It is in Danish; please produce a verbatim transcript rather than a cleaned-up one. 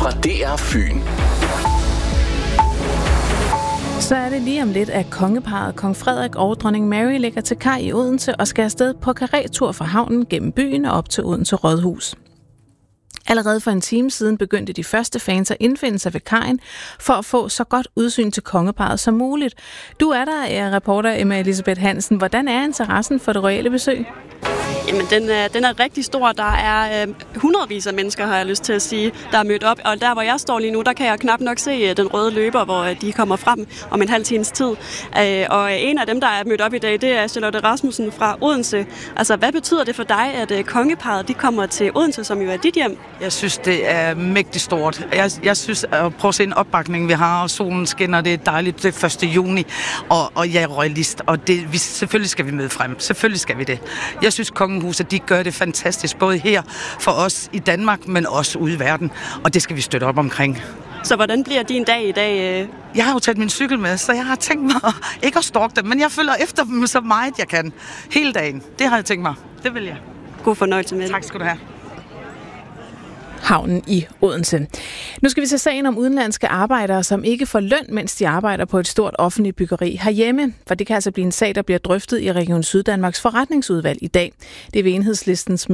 fra D R Fyn. Så er det lige om lidt, at kongeparret Kong Frederik og dronning Mary lægger til kaj i Odense og skal afsted på karretur fra havnen gennem byen og op til Odense Rådhus. Allerede for en time siden begyndte de første fans at indfinde sig ved kajen for at få så godt udsyn til kongeparret som muligt. Du er der, reporter Emma Elisabeth Hansen. Hvordan er interessen for det royale besøg? Jamen, den er, den er rigtig stor. Der er øh, hundredvis af mennesker, har jeg lyst til at sige, der er mødt op. Og der, hvor jeg står lige nu, der kan jeg knap nok se øh, den røde løber, hvor øh, de kommer frem om en halv times tid. Øh, og en af dem, der er mødt op i dag, det er Charlotte Rasmussen fra Odense. Altså, hvad betyder det for dig, at øh, kongeparret de kommer til Odense, som jo er dit hjem? Jeg synes, det er mægtigt stort. Jeg, jeg synes, at prøve at se en opbakning, vi har, og solen skinner, det er dejligt, det er første juni, og, og jeg er royalist, og det, vi, selvfølgelig skal vi møde frem. Selvfølgelig skal vi det. Jeg synes, kongehuset, de gør det fantastisk, både her for os i Danmark, men også ude i verden, og det skal vi støtte op omkring. Så hvordan bliver din dag i dag? Jeg har jo taget min cykel med, så jeg har tænkt mig ikke at stalke dem, men jeg følger efter dem så meget jeg kan. Hele dagen. Det har jeg tænkt mig. Det vil jeg. God fornøjelse med det. Tak skal du have. Havnen i Odense. Nu skal vi se sagen om udenlandske arbejdere, som ikke får løn, mens de arbejder på et stort offentligt byggeri herhjemme. For det kan altså blive en sag, der bliver drøftet i Region Syddanmarks forretningsudvalg i dag. Det vil Enhedslistens